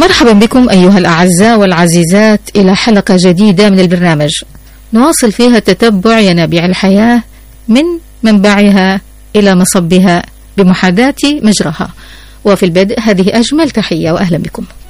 مرحبا بكم أيها الأعزاء والعزيزات إلى حلقة جديدة من البرنامج نواصل فيها تتبع ينابيع الحياة من منبعها إلى مصبها بمحاذاة مجراها. وفي البدء هذه أجمل تحية وأهلا بكم.